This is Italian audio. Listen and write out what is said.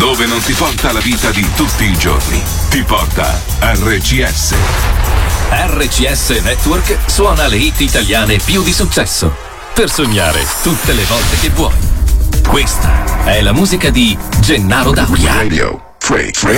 Dove non ti porta la vita di tutti i giorni, ti porta RCS. RCS Network suona le hit italiane più di successo per sognare tutte le volte che vuoi. Questa è la musica di Gennaro Dauria. Radio Free